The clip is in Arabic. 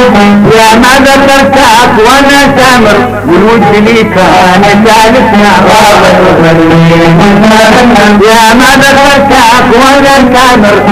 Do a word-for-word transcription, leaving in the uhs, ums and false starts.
يا ما ذكرتك وانا سامر والود لي كان جالسنا غابة وغريب. يا ما ذكرتك وانا سامر